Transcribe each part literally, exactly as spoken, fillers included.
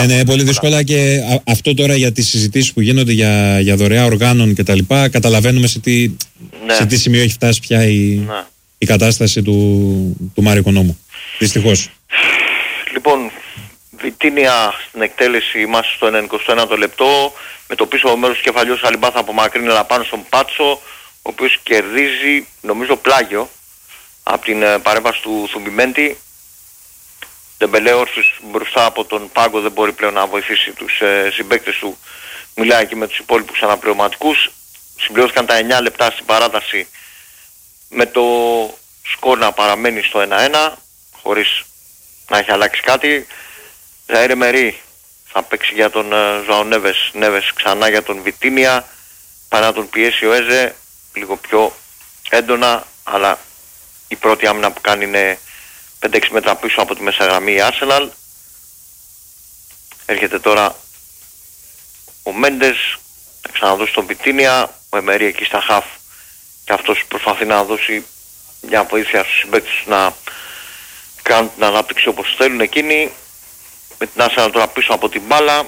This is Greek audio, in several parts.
Ναι, ναι, πολύ δύσκολα και α, αυτό τώρα για τις συζητήσεις που γίνονται για, για δωρεά οργάνων κτλ. Καταλαβαίνουμε σε τι, ναι. σε τι σημείο έχει φτάσει πια η, ναι. η κατάσταση του, του Μάριο Οικονόμου. Δυστυχώς. Λοιπόν, Βιτίνια στην εκτέλεση είμαστε στο ενενηκοστό ένατο λεπτό. Με το πίσω μέρος του κεφαλιού ο Σαλιμπά θα απομακρύνει αλλά πάνω στον Πάτσο, ο οποίος κερδίζει νομίζω πλάγιο από την ε, παρέμβαση του Θουμπιμέντη. Ντεμπελέ όρθιος μπροστά από τον πάγκο, δεν μπορεί πλέον να βοηθήσει τους ε, συμπαίκτες του. Μιλάει εκεί με τους υπόλοιπους αναπληρωματικούς. Συμπληρώθηκαν τα εννιά λεπτά στην παράταση με το σκορ να παραμένει στο ένα ένα χωρίς να έχει αλλάξει κάτι. Ζαΐρε Μερί θα παίξει για τον Ζωάο Νέβες, Νέβες ξανά για τον Βιτίνια. Πάει να τον πιέσει ο Έζε λίγο πιο έντονα, αλλά η πρώτη άμυνα που κάνει είναι πέντε έξι μέτρα πίσω από τη μέσα γραμμή η Arsenal. Έρχεται τώρα ο Μέντες να ξαναδώσει τον Βιτίνια, ο Εμερί εκεί στα χαφ και αυτός προσπαθεί να δώσει μια βοήθεια στους συμπαίκτες να κάνουν την ανάπτυξη όπως θέλουν εκείνοι. Με την Arsenal τώρα πίσω από την μπάλα.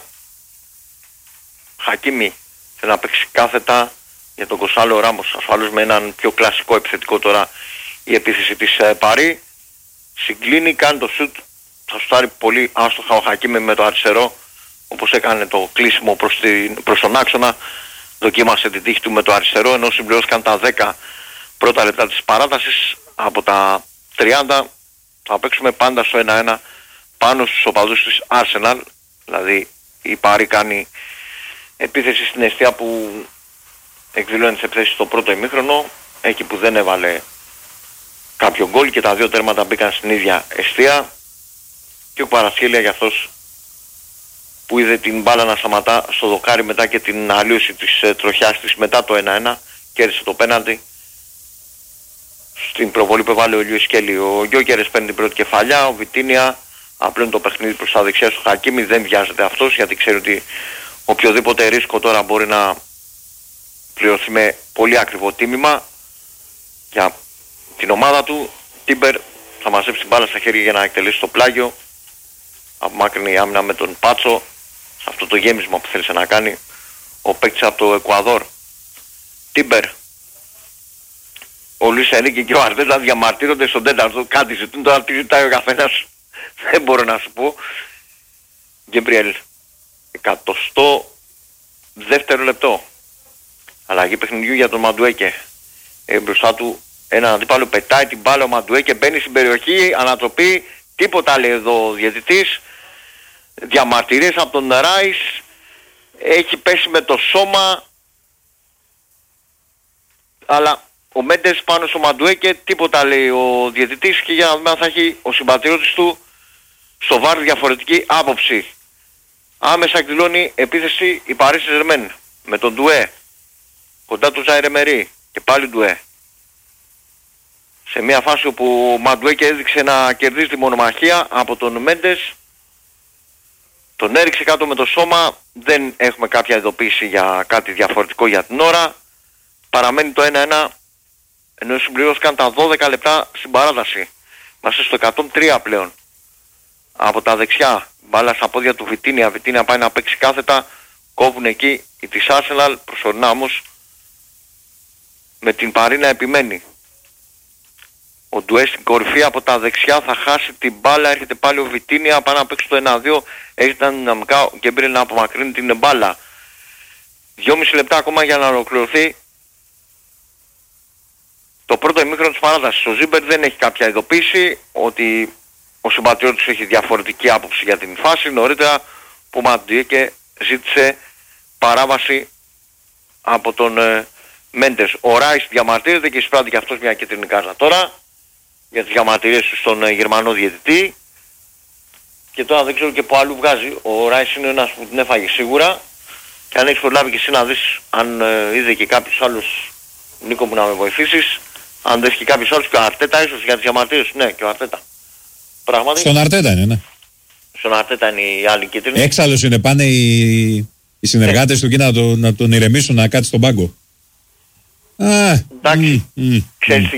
Χακίμι θέλει να παίξει κάθετα για τον Κοσάλο Ράμος, ασφαλώς με έναν πιο κλασικό επιθετικό τώρα η επίθεση της ε, Παρί. Συγκλίνει, κάνει το σουτ, θα σουτάρει πολύ άστοχα ο Χακίμι με το αριστερό, όπως έκανε το κλείσιμο προς, την, προς τον άξονα. Δοκίμασε την τύχη του με το αριστερό, ενώ συμπληρώθηκαν τα δέκα πρώτα λεπτά της παράτασης. Από τα τριάντα θα παίξουμε πάντα στο ένα ένα πάνω στους οπαδούς της Arsenal. Δηλαδή η Παρί κάνει επίθεση στην εστία που εκδηλώνει τις επιθέσεις στο πρώτο ημίχρονο, εκεί που δεν έβαλε κάποιο γκολ και τα δύο τέρματα μπήκαν στην ίδια εστία. Και ο Παρασχέλια για αυτός που είδε την μπάλα να σταματά στο δοκάρι μετά και την αλλίωση της ε, τροχιάς της μετά το ένα ένα, κέρδισε το πέναλτι στην προβολή που έβαλε ο Λιούις Σκέλι. Ο Γκιόκερες παίρνει την πρώτη κεφαλιά, ο Βιτίνια απλώνει το παιχνίδι προς τα δεξιά στο Χακίμι, δεν βιάζεται αυτός γιατί ξέρει ότι οποιοδήποτε ρίσκο τώρα μπορεί να πληρωθεί με πολύ ακριβό τίμημα για την ομάδα του. Τίμπερ θα μαζέψει την μπάλα στα χέρια για να εκτελέσει το πλάγιο. Απομάκρυνε η άμυνα με τον Πάτσο σε αυτό το γέμισμα που θέλησε να κάνει ο παίκτης από το Εκουαδόρ. Τίμπερ, ο Λουίς Ενρίκε και ο Αρτέτα διαμαρτύρονται στον τέταρτο. Κάτι ζητούν, τώρα τι ζητάει ο καθένας δεν μπορώ να σου πω. Γκέμπριελ, εκατοστό δεύτερο λεπτό. Αλλαγή παιχνιδιού για τον Μαντουέκε. Ε, μπροστά του έναν αντίπαλο, πετάει την μπάλα ο Μαντουέκε, μπαίνει στην περιοχή, ανατροπή, τίποτα λέει εδώ ο διαιτητής. Διαμαρτυρίες από τον Ράις, έχει πέσει με το σώμα, αλλά ο Μέντες πάνω στο Μαντουέκε, τίποτα λέει ο διαιτητής και για να δούμε αν θα έχει ο συμπατριώτης του στο βάρ διαφορετική άποψη. Άμεσα εκδηλώνει επίθεση η Paris Saint-Germain με τον Ντουέ κοντά του Ζάιρε Μερί και πάλι Ντουέ. Σε μια φάση όπου ο Μαντουέκε έδειξε να κερδίζει τη μονομαχία από τον Μέντες, τον έριξε κάτω με το σώμα, δεν έχουμε κάποια ειδοποίηση για κάτι διαφορετικό για την ώρα. Παραμένει το ένα ένα ενώ συμπληρώθηκαν τα δώδεκα λεπτά στην παράταση. Είμαστε στο εκατόν τρία πλέον. Από τα δεξιά, μπάλα στα πόδια του Βιτίνια, Βιτίνια πάει να παίξει κάθετα, κόβουν εκεί η της Arsenal, προσωρινά όμως με την Παρί να επιμένει. Ο Ντουέ στην κορυφή από τα δεξιά θα χάσει την μπάλα, έρχεται πάλι ο Βιτίνια, πάει να παίξει το ένα δύο, έρχεται δυναμικά ο Γκέμπριελ να απομακρύνει την μπάλα. δυόμιση λεπτά ακόμα για να ολοκληρωθεί το πρώτο ημίχρονο της παράτασης. Ο Ζίμπερ δεν έχει κάποια ειδοποίηση ότι ο συμπατριώτης έχει διαφορετική άποψη για την φάση. Νωρίτερα που Μαντουέκε ζήτησε παράβαση από τον ε, Μέντες. Ο Ράις διαμαρτύρεται και εισπράττει και αυτός μια κίτρινη κάρτα τώρα για τις διαμαρτυρίες του στον ε, Γερμανό διαιτητή. Και τώρα δεν ξέρω και που αλλού βγάζει. Ο Ράις είναι ένας που την έφαγε σίγουρα. Και αν έχεις προλάβει και εσύ να δεις αν ε, είδε και κάποιους άλλους, Νίκο μου, να με βοηθήσεις, αν δεις και κάποιους άλλους, και ο Αρτέτα ίσως για τις διαμαρτυρίες. Ναι, και ο Αρτέτα. Πράγματι. Στον Αρτέτα είναι, ναι. Στον Αρτέτα είναι η άλλη κίτρινη. Έξαλλος είναι, πάνε οι, οι συνεργάτες ναι. του εκεί να, το, να τον ηρεμήσουν να κάτσει στον πάγκο. Α, εντάξει, mm, mm, ξέρεις mm.